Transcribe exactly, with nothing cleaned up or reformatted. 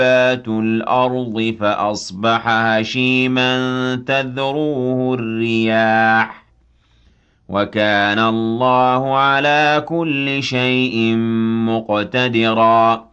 دَابَّاتُ الْأَرْضِ فَأَصْبَحَ هَشِيمًا تَذْرُوهُ الرِّيَاحُ ۗ وَكَانَ اللَّهُ عَلَىٰ كُلِّ شَيْءٍ مُّقْتَدِرًا